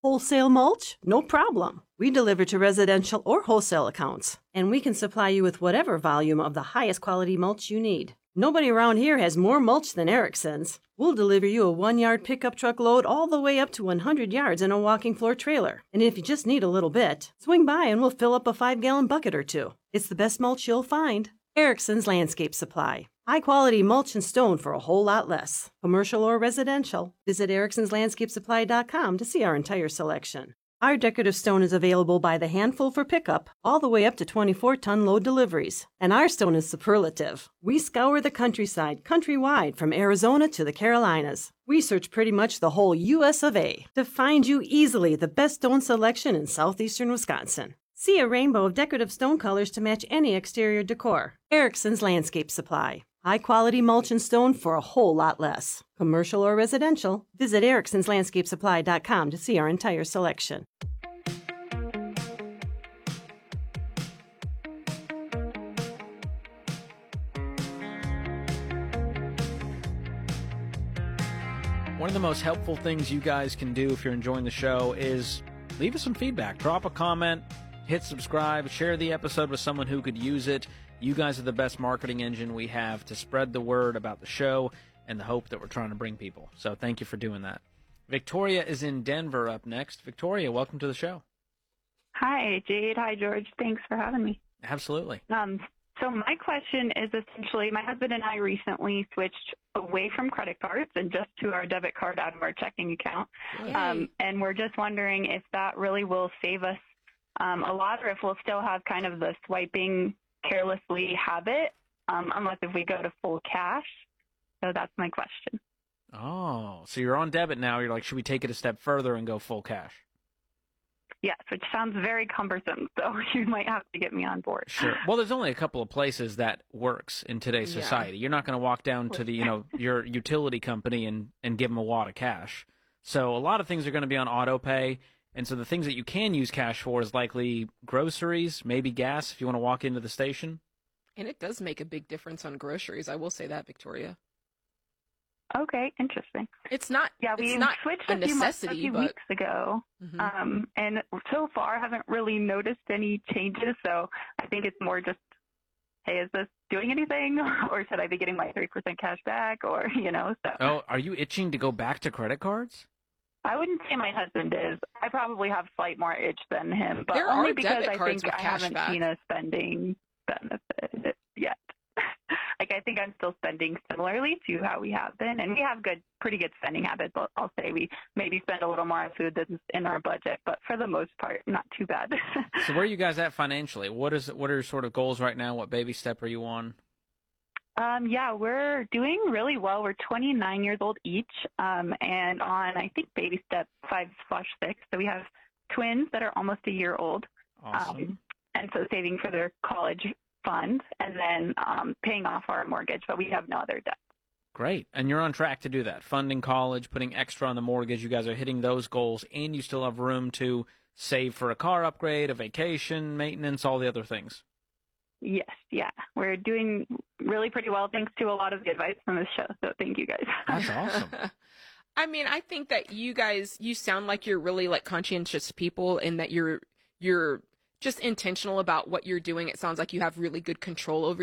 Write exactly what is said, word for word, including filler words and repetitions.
Wholesale mulch? No problem. We deliver to residential or wholesale accounts, and we can supply you with whatever volume of the highest quality mulch you need. Nobody around here has more mulch than Erickson's. We'll deliver you a one-yard pickup truck load all the way up to one hundred yards in a walking floor trailer. And if you just need a little bit, swing by and we'll fill up a five-gallon bucket or two. It's the best mulch you'll find. Erickson's Landscape Supply. High-quality mulch and stone for a whole lot less. Commercial or residential. Visit ericksons landscape supply dot com to see our entire selection. Our decorative stone is available by the handful for pickup, all the way up to twenty-four ton load deliveries. And our stone is superlative. We scour the countryside, countrywide, from Arizona to the Carolinas. We search pretty much the whole U S of A to find you easily the best stone selection in southeastern Wisconsin. See a rainbow of decorative stone colors to match any exterior decor. Erickson's Landscape Supply. High-quality mulch and stone for a whole lot less. Commercial or residential, visit ericksons landscape supply dot com to see our entire selection. One of the most helpful things you guys can do if you're enjoying the show is leave us some feedback. Drop a comment, hit subscribe, share the episode with someone who could use it. You guys are the best marketing engine we have to spread the word about the show and the hope that we're trying to bring people. So thank you for doing that. Victoria is in Denver up next. Victoria, welcome to the show. Hi, Jade. Hi, George. Thanks for having me. Absolutely. Um, so my question is essentially, my husband and I recently switched away from credit cards and just to our debit card out of our checking account. Um, and we're just wondering if that really will save us um, a lot, or if we'll still have kind of the swiping carelessly habit, um, unless if we go to full cash. So that's my question. Oh, so you're on debit now. You're like, should we take it a step further and go full cash? Yes, which sounds very cumbersome, so you might have to get me on board. Sure. Well, there's only a couple of places that works in today's Yeah. society. You're not going to walk down to the, you know, your utility company and, and give them a wad of cash. So a lot of things are going to be on auto pay. And so the things that you can use cash for is likely groceries, maybe gas if you want to walk into the station. And it does make a big difference on groceries. I will say that, Victoria. Okay, interesting. It's not. Yeah, we it's not switched a a few, months, a necessity, few but weeks ago, Mhm. um, and so far haven't really noticed any changes. So I think it's more just, hey, is this doing anything, or should I be getting my three percent cash back, or you know? So Oh, are you itching to go back to credit cards? I wouldn't say my husband is. I probably have slight more itch than him, but There only are because debit I cards think with I cash haven't back. seen a spending benefit yet. Like, I think I'm still spending similarly to how we have been, and we have good, pretty good spending habits. I'll, I'll say we maybe spend a little more on food than in our budget, but for the most part, not too bad. So where are you guys at financially? What is what are your sort of goals right now? What baby step are you on? Um, yeah, we're doing really well. We're twenty-nine years old each, um, and on, I think, baby step five slash six. So we have twins that are almost a year old. Awesome. Um, and so saving for their college fund and then um, paying off our mortgage, but we have no other debt. Great. And you're on track to do that. Funding college, putting extra on the mortgage. You guys are hitting those goals, and you still have room to save for a car upgrade, a vacation, maintenance, all the other things. Yes, yeah. We're doing really pretty well thanks to a lot of the advice from this show, so thank you guys. That's awesome. I mean, I think that you guys, you sound like you're really like conscientious people, and that you're you're just intentional about what you're doing. It sounds like you have really good control over